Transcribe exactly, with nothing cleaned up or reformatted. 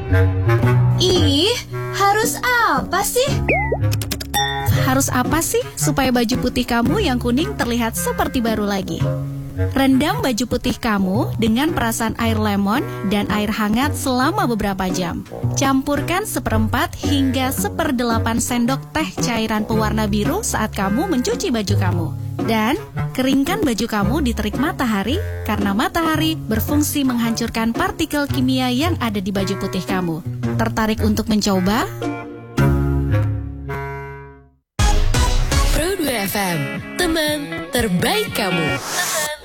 Ih, harus apa sih? Harus apa sih supaya baju putih kamu yang kuning terlihat seperti baru lagi? Rendam baju putih kamu dengan perasan air lemon dan air hangat selama beberapa jam. Campurkan seperempat hingga seperdelapan sendok teh cairan pewarna biru saat kamu mencuci baju kamu. Dan keringkan baju kamu di terik matahari karena matahari berfungsi menghancurkan partikel kimia yang ada di baju putih kamu. Tertarik untuk mencoba? Pro dua F M, teman terbaik kamu.